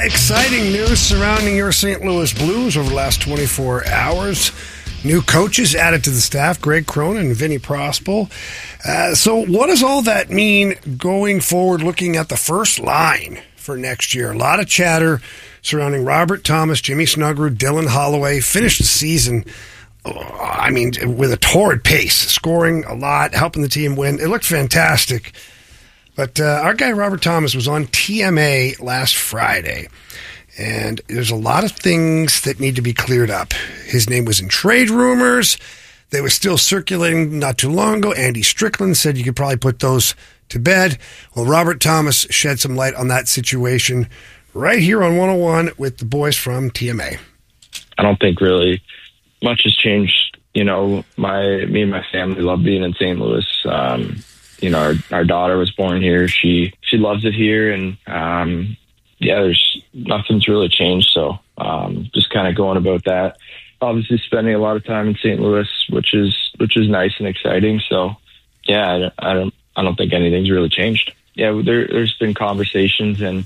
Exciting news surrounding your St. Louis Blues over the last 24 hours. New coaches added to the staff, Greg Cronin and Vinny Prospel. So what does all that mean going forward, looking at the first line for next year? A lot of chatter surrounding Robert Thomas, Jimmy Snuggerud, Dylan Holloway. Finished the season, with a torrid pace, scoring a lot, helping the team win. It looked fantastic. But our guy Robert Thomas was on TMA last Friday, and there's a lot of things that need to be cleared up. His name was in trade rumors. They were still circulating not too long ago. Andy Strickland said you could probably put those to bed. Well, Robert Thomas shed some light on that situation right here on 101 with the boys from TMA. I don't think really much has changed. Me and my family love being in St. Louis. Our daughter was born here. She loves it here, and there's nothing's really changed. So just kind of going about that. Obviously, spending a lot of time in St. Louis, which is nice and exciting. So I don't think anything's really changed. Yeah, there's been conversations, and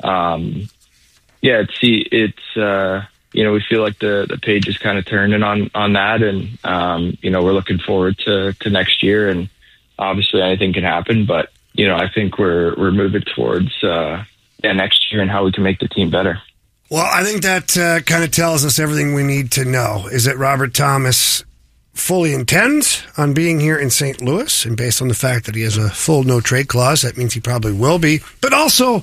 we feel like the page is kind of turning on that, and we're looking forward to next year. And obviously anything can happen, but I think we're moving towards next year and how we can make the team better. Well, I think that kind of tells us everything we need to know. Is that Robert Thomas fully intends on being here in St. Louis, and based on the fact that he has a full no-trade clause, that means he probably will be. But also,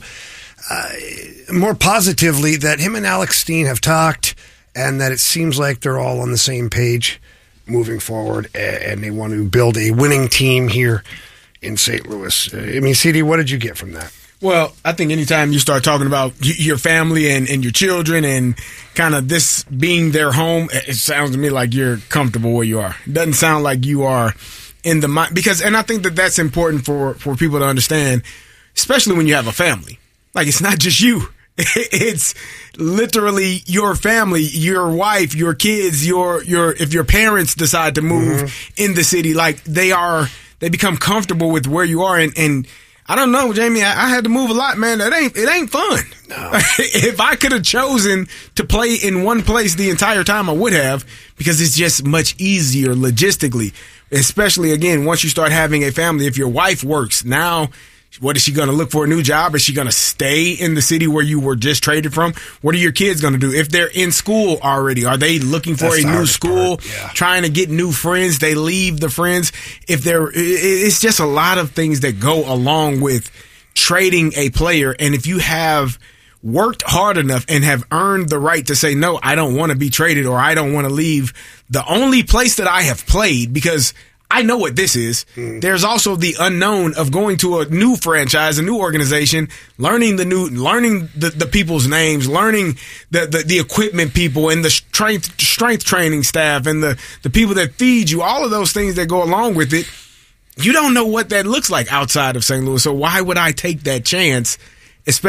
more positively, that him and Alex Steen have talked, and that it seems like they're all on the same page moving forward, and they want to build a winning team here in St. Louis. CD, what did you get from that? Well, I think anytime you start talking about your family and your children and kind of this being their home, it sounds to me like you're comfortable where you are. It doesn't sound like you are in the mind, and I think that's important for people to understand, especially when you have a family. Like, it's not just you. It's literally your family, your wife, your kids, if your parents decide to move in the city, like they become comfortable with where you are. And I don't know, Jamie, I had to move a lot, man. It ain't fun. No. If I could have chosen to play in one place the entire time, I would have, because it's just much easier logistically, especially again, once you start having a family. If your wife works now, what is she going to look for a new job? Is she going to stay in the city where you were just traded from? What are your kids going to do? If they're in school already, are they looking for a new school, trying to get new friends? They leave the friends. It's just a lot of things that go along with trading a player. And if you have worked hard enough and have earned the right to say, no, I don't want to be traded, or I don't want to leave the only place that I have played, because I know what this is. There's also the unknown of going to a new franchise, a new organization, learning the people's names, learning the equipment people and the strength training staff and the people that feed you, all of those things that go along with it. You don't know what that looks like outside of St. Louis. So why would I take that chance